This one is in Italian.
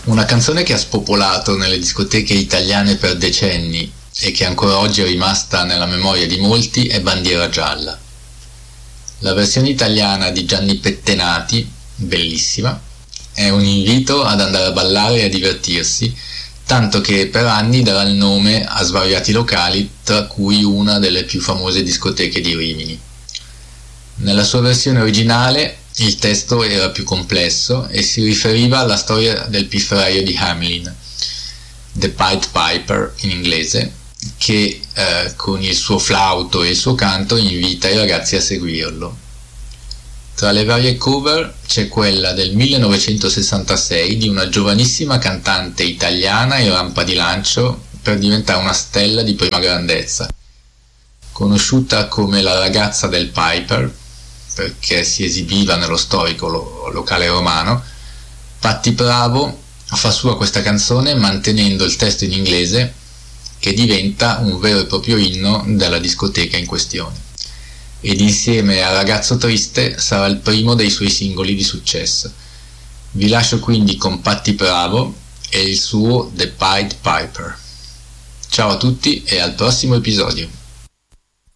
Una canzone che ha spopolato nelle discoteche italiane per decenni e che ancora oggi è rimasta nella memoria di molti è Bandiera Gialla. La versione italiana di Gianni Pettenati, bellissima, è un invito ad andare a ballare e a divertirsi, tanto che per anni darà il nome a svariati locali, tra cui una delle più famose discoteche di Rimini. Nella sua versione originale il testo era più complesso e si riferiva alla storia del pifferaio di Hamelin, The Pied Piper in inglese, che con il suo flauto e il suo canto invita i ragazzi a seguirlo. Tra le varie cover c'è quella del 1966 di una giovanissima cantante italiana in rampa di lancio per diventare una stella di prima grandezza, conosciuta come la ragazza del Piper perché si esibiva nello storico locale romano. Patti Bravo fa sua questa canzone mantenendo il testo in inglese, che diventa un vero e proprio inno della discoteca in questione, ed insieme a Ragazzo Triste sarà il primo dei suoi singoli di successo. Vi lascio quindi con Patti Bravo e il suo The Pied Piper. Ciao a tutti e al prossimo episodio.